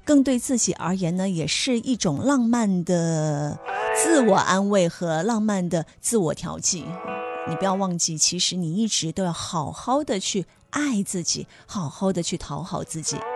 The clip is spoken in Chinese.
更对自己而言呢，也是一种浪漫的自我安慰和浪漫的自我调剂。你不要忘记，其实你一直都要好好的去爱自己，好好的去讨好自己。